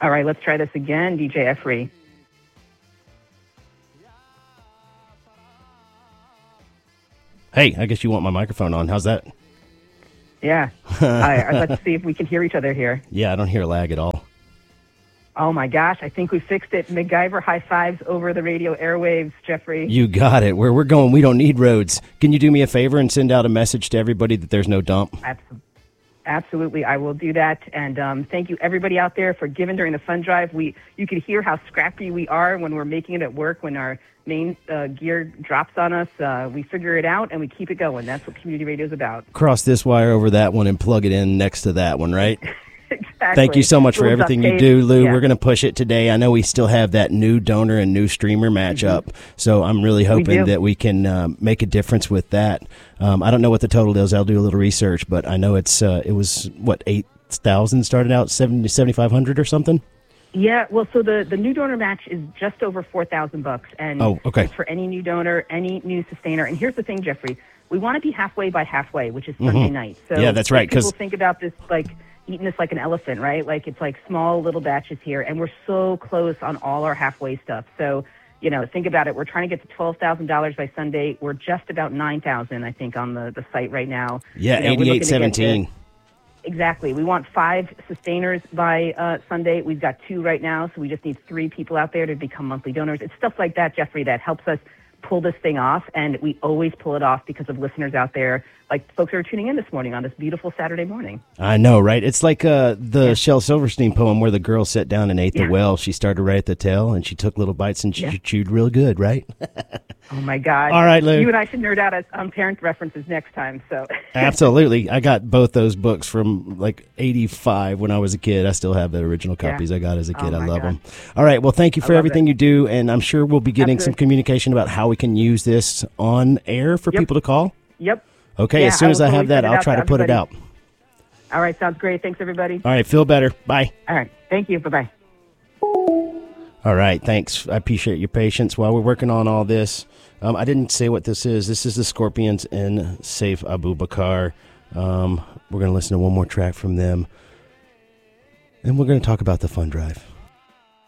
All right, let's try this again, DJ Efri. Hey, I guess you want my microphone on. How's that? Yeah. Let's see if we can hear each other here. Yeah, I don't hear lag at all. Oh, my gosh. I think we fixed it. MacGyver high fives over the radio airwaves, Jeffrey. You got it. Where we're going, we don't need roads. Can you do me a favor and send out a message to everybody that there's no dump? Absolutely. I will do that. And thank you, everybody out there, for giving during the fund drive. You can hear how scrappy we are when we're making it at work, when our main gear drops on us. We figure it out, and we keep it going. That's what community radio is about. Cross this wire over that one and plug it in next to that one, right? Exactly. Thank you so much for everything you do, Lou. Yeah. We're going to push it today. I know we still have that new donor and new streamer matchup, so I'm really hoping that we can make a difference with that. I don't know what the total is. I'll do a little research, but I know it was, 8,000 started out, 7,500 or something? Yeah, well, so the new donor match is just over $4,000, and it's for any new donor, any new sustainer. And here's the thing, Jeffrey, we want to be halfway by halfway, which is Sunday night. So yeah, that's right. People think about this like eating this like an elephant, right? Like it's like small little batches here, and we're so close on all our halfway stuff. So think about it. We're trying to get to $12,000 by Sunday. We're just about 9,000, I think, on the site right now. Yeah, 8817. Exactly. We want 5 sustainers by Sunday. We've got 2 right now, so we just need 3 people out there to become monthly donors. It's stuff like that, Jeffrey, that helps us pull this thing off, and we always pull it off because of listeners out there, like folks who are tuning in this morning on this beautiful Saturday morning. I know, right? It's like the Shel Silverstein poem where the girl sat down and ate the well. She started right at the tail, and she took little bites, and she chewed real good, right? Oh, my God. All right, Lou. You and I should nerd out on parent references next time. So Absolutely. I got both those books from like 85 when I was a kid. I still have the original copies I got as a kid. I love them. All right. Well, thank you for everything you do, and I'm sure we'll be getting some communication about how we can use this on air for people to call. Yep. Okay. As soon as I have that, I'll try to put it out. All right. Sounds great. Thanks, everybody. All right. Feel better. Bye. All right. Thank you. Bye-bye. All right, thanks. I appreciate your patience while we're working on all this. I didn't say what this is. This is the Scorpions and Saif Abubakar. We're going to listen to one more track from them, and we're going to talk about the fund drive.